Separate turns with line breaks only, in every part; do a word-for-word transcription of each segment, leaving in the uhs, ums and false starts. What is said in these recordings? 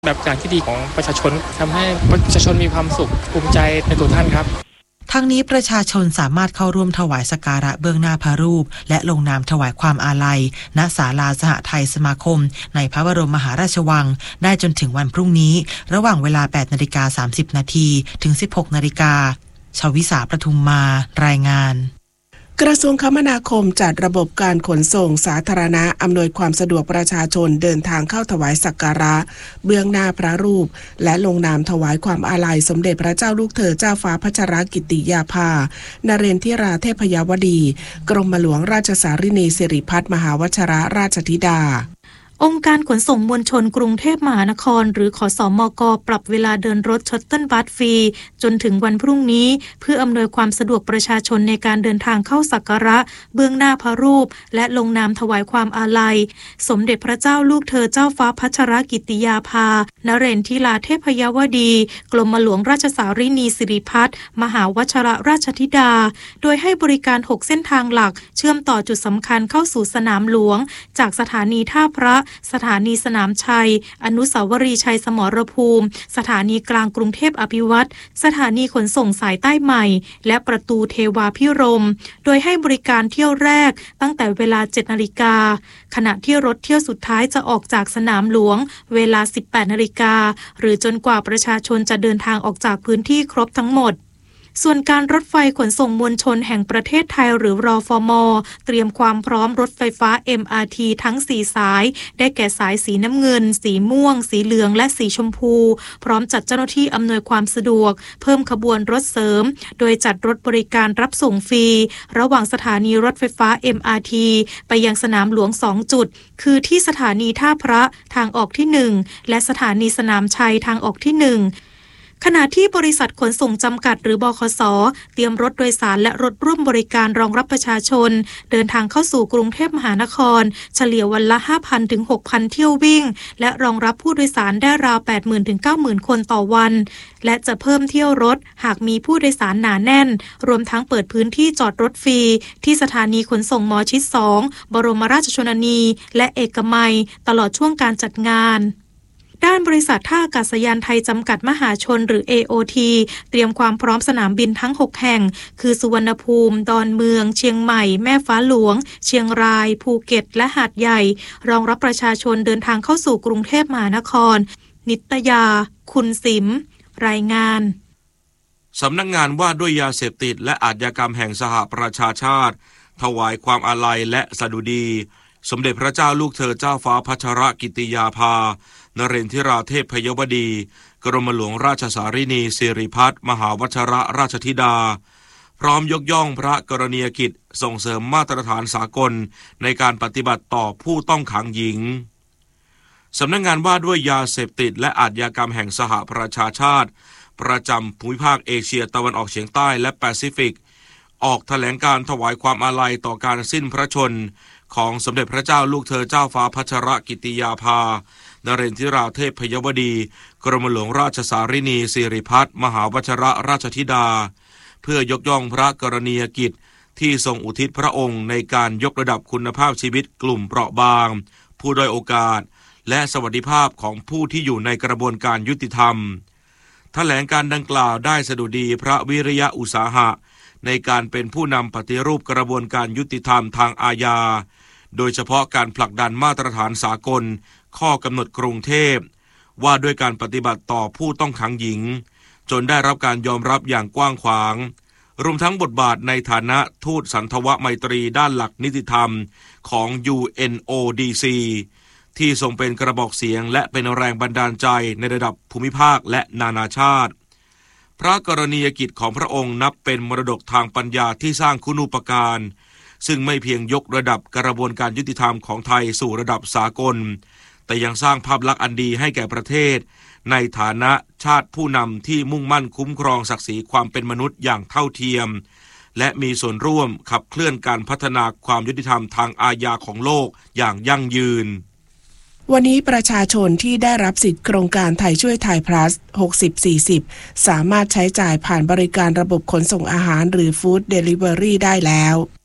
แบบอย่างที่ดีของประชาชนทำให้ประชาชนมีความสุขภูมิใจในตัวท่านครับ
ทั้งนี้ประชาชนสามารถเข้าร่วมถวายสักการะเบื้องหน้าพระรูปและลงนามถวายความอาลัยณศาลาสหไทยสมาคมในพระบรมมหาราชวังได้จนถึงวันพรุ่งนี้ระหว่างเวลา แปดนาฬิกาสามสิบนาที ถึง สิบหกนาฬิกาชวิสาประทุมมารายงาน
กระทรวงคมนาคมจัดระบบการขนส่งสาธารณะอำนวยความสะดวกประชาชนเดินทางเข้าถวายสักการะเบื้องหน้าพระรูปและลงนามถวายความอาลัยสมเด็จพระเจ้าลูกเธอเจ้าฟ้าพัชรกิติยาภานเรนทิราเทพยวดีกรมหลวงราชสารินีสิริพัฒน์มหาวชรราชธิดา
องค์การขนส่งมวลชนกรุงเทพมหานครหรือขสมก.ปรับเวลาเดินรถชัตเทิลบัสฟรีจนถึงวันพรุ่งนี้เพื่ออำนวยความสะดวกประชาชนในการเดินทางเข้าสักการะเบื้องหน้าพระรูปและลงนามถวายความอาลัยสมเด็จพระเจ้าลูกเธอเจ้าฟ้าพัชรกิติยาภานเรนทิราเทพยวดีกรมหลวงราชสารินีสิริพัฒน์มหาวชรราชธิดาโดยให้บริการหกเส้นทางหลักเชื่อมต่อจุดสำคัญเข้าสู่สนามหลวงจากสถานีท่าพระสถานีสนามชัยอนุสาวรีย์ชัยสมรภูมิสถานีกลางกรุงเทพอภิวัตรสถานีขนส่งสายใต้ใหม่และประตูเทวาพิรมย์โดยให้บริการเที่ยวแรกตั้งแต่เวลา เจ็ดนาฬิกาขณะที่รถเที่ยวสุดท้ายจะออกจากสนามหลวงเวลา สิบแปดนาฬิกาหรือจนกว่าประชาชนจะเดินทางออกจากพื้นที่ครบทั้งหมดส่วนการรถไฟขนส่งมวลชนแห่งประเทศไทยหรือรฟม.เตรียมความพร้อมรถไฟฟ้า เอ็ม อาร์ ที ทั้งสี่สายได้แก่สายสีน้ำเงินสีม่วงสีเหลืองและสีชมพูพร้อมจัดเจ้าหน้าที่อำนวยความสะดวกเพิ่มขบวนรถเสริมโดยจัดรถบริการรับส่งฟรีระหว่างสถานีรถไฟฟ้า เอ็ม อาร์ ที ไปยังสนามหลวงสองจุดคือที่สถานีท่าพระทางออกที่หนึ่งและสถานีสนามชัยทางออกที่หนึ่งขณะที่บริษัทขนส่งจำกัดหรือบขส.เตรียมรถโดยสารและรถร่วมบริการรองรับประชาชนเดินทางเข้าสู่กรุงเทพมหานครเฉลี่ยวันละ ห้าพันถึงหกพัน เที่ยววิ่งและรองรับผู้โดยสารได้ราว แปดหมื่นถึงเก้าหมื่น คนต่อวันและจะเพิ่มเที่ยวรถหากมีผู้โดยสารหนาแน่นรวมทั้งเปิดพื้นที่จอดรถฟรีที่สถานีขนส่งหมอชิดสองบรมราชชนนีและเอกมัยตลอดช่วงการจัดงานด้านบริษัทท่าอากาศยานไทยจำกัดมหาชนหรือ เอ โอ ที เตรียมความพร้อมสนามบินทั้งหกแห่งคือสุวรรณภูมิดอนเมืองเชียงใหม่แม่ฟ้าหลวงเชียงรายภูเก็ตและหาดใหญ่รองรับประชาชนเดินทางเข้าสู่กรุงเทพมหานครนิตยาคุณสิมรายงาน
สำนักงานว่าด้วยยาเสพติดและอาชญากรรมแห่งสหประชาชาติถวายความอาลัยและสดุดีสมเด็จพระเจ้าลูกเธอเจ้าฟ้าพัชรกิติยาภานเรนทิราเทพยวดีกรมหลวงราชสารินีสิริพัฒน์มหาวชรราชธิดาพร้อมยกย่องพระกรณียกิจส่งเสริมมาตรฐานสากลในการปฏิบัติต่อผู้ต้องขังหญิงสำนักงานว่าด้วยยาเสพติดและอาชญากรรมแห่งสหประชาชาติประจำภูมิภาคเอเชียตะวันออกเฉียงใต้และแปซิฟิกออกแถลงการถวายความอาลัยต่อการสิ้นพระชนม์ของสมเด็จพระเจ้าลูกเธอเจ้าฟ้าพัชรกิติยาภานเรนทิราเทพยวดีกรมหลวงราชสารินีสิริพัฒน์มหาวชรราชธิดาเพื่อยกย่องพระกรณียกิจที่ทรงอุทิศพระองค์ในการยกระดับคุณภาพชีวิตกลุ่มเปราะบางผู้ด้อยโอกาสและสวัสดิภาพของผู้ที่อยู่ในกระบวนการยุติธรรมแถลงการดังกล่าวได้สดุดีพระวิริยะอุตสาหะในการเป็นผู้นำปฏิรูปกระบวนการยุติธรรมทางอาญาโดยเฉพาะการผลักดันมาตรฐานสากลข้อกำหนดกรุงเทพว่าด้วยการปฏิบัติต่อผู้ต้องขังหญิงจนได้รับการยอมรับอย่างกว้างขวางรวมทั้งบทบาทในฐานะทูตสันทวไมตรีด้านหลักนิติธรรมของ ยู เอ็น โอ ดี ซี ที่ทรงเป็นกระบอกเสียงและเป็นแรงบันดาลใจในระดับภูมิภาคและนานาชาติพระกรณียกิจของพระองค์นับเป็นมรดกทางปัญญาที่สร้างคุณูปการซึ่งไม่เพียงยกระดับกระบวนการยุติธรรมของไทยสู่ระดับสากลแต่ยังสร้างภาพลักษณ์อันดีให้แก่ประเทศในฐานะชาติผู้นำที่มุ่งมั่นคุ้มครองศักดิ์ศรีความเป็นมนุษย์อย่างเท่าเทียมและมีส่วนร่วมขับเคลื่อนการพัฒนาความยุติธรรมทางอาญาของโลกอย่างยั่งยืน
วันนี้ประชาชนที่ได้รับสิทธิโครงการไทยช่วยไทย plus หกสิบ สี่สิบ สามารถใช้จ่ายผ่านบริการระบบขนส่งอาหารหรือ Food Delivery ได้แล้ว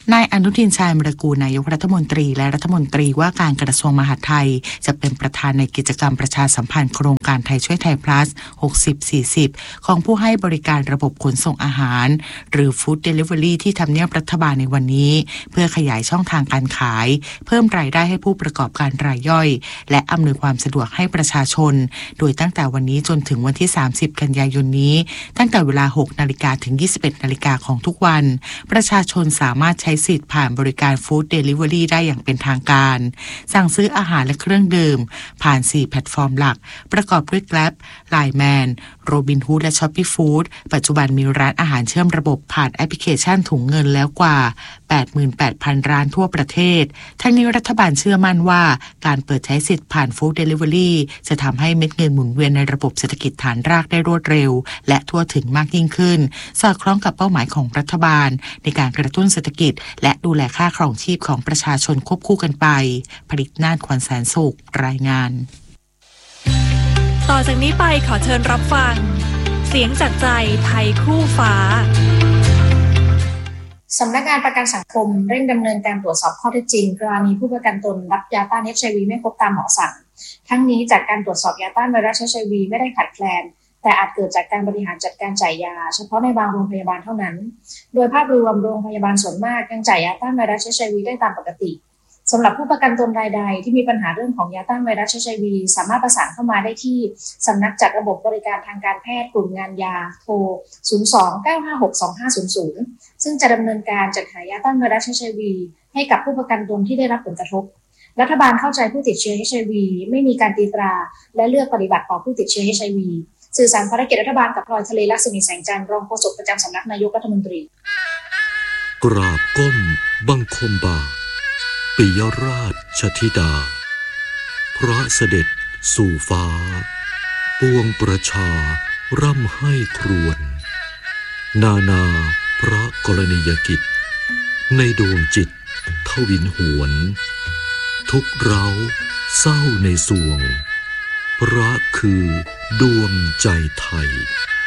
นายอนุทินชาญวิรากูลนายกรัฐมนตรีและรัฐมนตรีว่าการกระทรวงมหาดไทยจะเป็นประธานในกิจกรรมประชาสัมพันธ์โครงการไทยช่วยไทย plus หกสิบ สี่สิบ ของผู้ให้บริการระบบขนส่งอาหารหรือ Food Delivery ที่ทำเนียบรัฐบาลในวันนี้เพื่อขยายช่องทางการขายเพิ่มรายได้ให้ผู้ประกอบการรายย่อยและอำนวยความสะดวกให้ประชาชนโดยตั้งแต่วันนี้จนถึงวันที่สามสิบกันยายนนี้ตั้งแต่เวลา หกนาฬิกา ถึง ยี่สิบเอ็ดนาฬิกาของทุกวันประชาชนสามารถใช้สิทธิ์ผ่านบริการ Food Delivery ได้อย่างเป็นทางการสั่งซื้ออาหารและเครื่องดื่มผ่านสี่แพลตฟอร์มหลักประกอบด้วย Grab ไลน์ แมน Robinhood และ Shopee Food ปัจจุบันมีร้านอาหารเชื่อมระบบผ่านแอปพลิเคชันถุงเงินแล้วกว่า แปดหมื่นแปดพัน ร้านทั่วประเทศทั้งนี้รัฐบาลเชื่อมั่นว่าการเปิดใช้สิทธิ์ผ่าน Food Delivery จะทำให้เม็ดเงินหมุนเวียนในระบบเศรษฐกิจฐานรากได้รวดเร็วและทั่วถึงมากยิ่งขึ้นสอดคล้องกับเป้าหมายของรัฐบาลในการกระตุ้นเศรษฐกิจและดูแลค่าครองชีพของประชาชนควบคู่กันไปผลิตนาฏขวัญแสนสุขรายงาน
ต่อจากนี้ไปขอเชิญรับฟังเสียงจากใจไทยคู่ฟ้า
สำนักงานประกันสังคมเร่งดำเนินการตรวจสอบข้อเท็จจริงกรณีผู้ประกันตนรับยาต้าน เอช ไอ วี ไม่ครบตามหมอสั่งทั้งนี้จากการตรวจสอบยาต้านไวรัส เอช ไอ วี ไม่ได้ขาดแคลนแต่อาจเกิดจากการบริหารจัดการจ่ายยาเฉพาะในบางโรงพยาบาลเท่านั้นโดยภาพรวมโรงพยาบาลส่วนมากยังจ่ายยาต้านไวรัส เอช ไอ วี ได้ตามปกติสำหรับผู้ประกันตนรายใดที่มีปัญหาเรื่องของยาต้านไวรัส เอช ไอ วี สามารถประสานเข้ามาได้ที่สำนักจัดระบบบริการทางการแพทย์กลุ่มงานยาโทร ศูนย์ สอง เก้า ห้า หก สอง ห้า ศูนย์ ศูนย์ ซึ่งจะดำเนินการจัดหายาต้านไวรัส เอช ไอ วี ให้กับผู้ประกันตนที่ได้รับผลกระทบรัฐบาลเข้าใจผู้ติดเชื้อ เอช ไอ วี ไม่มีการตีตราและเลือกปฏิบัติต่อผู้ติดเชื้อ เอช ไอ วี สื่อสารภารกิจรัฐบาลกับพลอยทะเลลักษมีแสงจันทร์รองโฆษกประจำสำนักนายกรัฐมนตรี
กราบก้มบังคมบาทปิยราชธิดาพระเสด็จสู่ฟ้าปวงประชาร่ำให้ครวญนานาพระกรณียกิจในดวงจิตทวินหวนทุกเราเศร้าในสวงพระคือดวงใจไทย